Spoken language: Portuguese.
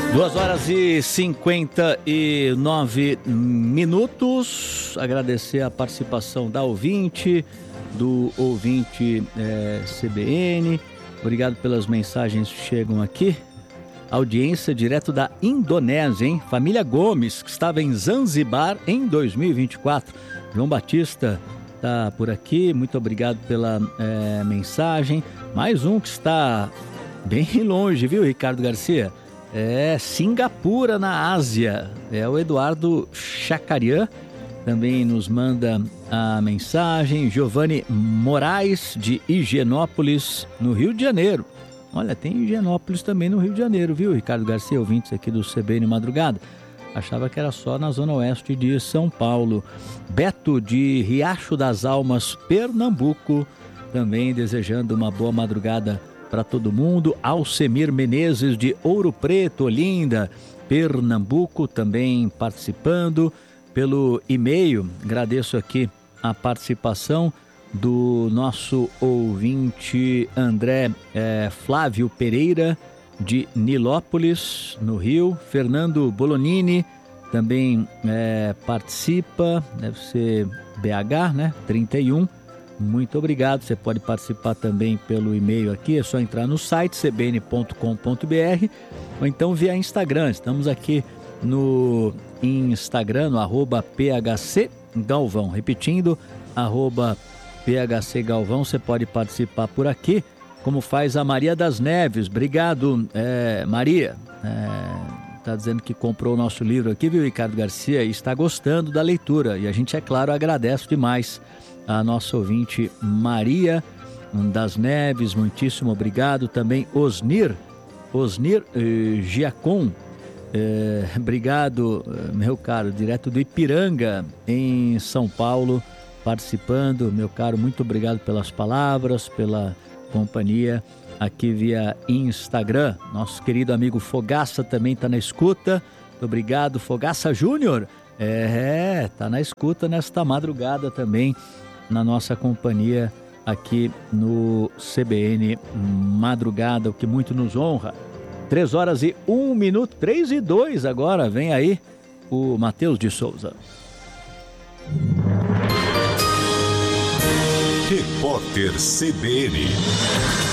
2h59. Agradecer a participação da ouvinte, do ouvinte CBN. Obrigado pelas mensagens que chegam aqui. Audiência direto da Indonésia, hein? Família Gomes, que estava em Zanzibar em 2024. João Batista está por aqui. Muito obrigado pela mensagem. Mais um que está bem longe, viu, Ricardo Garcia? Singapura, na Ásia. É o Eduardo Chacarian, também nos manda a mensagem. Giovanni Moraes, de Higienópolis, no Rio de Janeiro. Olha, tem Higienópolis também no Rio de Janeiro, viu, Ricardo Garcia, ouvintes aqui do CBN Madrugada. Achava que era só na zona oeste de São Paulo. Beto, de Riacho das Almas, Pernambuco, também desejando uma boa madrugada para todo mundo. Alcemir Menezes, de Ouro Preto, Olinda, Pernambuco, também participando pelo e-mail. Agradeço aqui a participação do nosso ouvinte André Flávio Pereira, de Nilópolis, no Rio. Fernando Bolonini também participa, deve ser BH, né? 31. Muito obrigado. Você pode participar também pelo e-mail aqui, é só entrar no site cbn.com.br ou então via Instagram. Estamos aqui no Instagram, no @PHCGalvão. Repetindo, @PHCGalvão. Você pode participar por aqui, como faz a Maria das Neves. Obrigado, Maria. Está dizendo que comprou o nosso livro aqui, viu, Ricardo Garcia, e está gostando da leitura. E a gente, é claro, agradece demais a nossa ouvinte Maria das Neves. Muitíssimo obrigado. Também Osnir Giacom. Obrigado, meu caro, direto do Ipiranga, em São Paulo, participando. Meu caro, muito obrigado pelas palavras, pela companhia aqui via Instagram. Nosso querido amigo Fogaça também está na escuta. Muito obrigado, Fogaça Júnior. Tá na escuta nesta madrugada também, na nossa companhia aqui no CBN Madrugada, o que muito nos honra. 3h01, 3h02 agora. Vem aí o Matheus de Souza. Repórter CBN.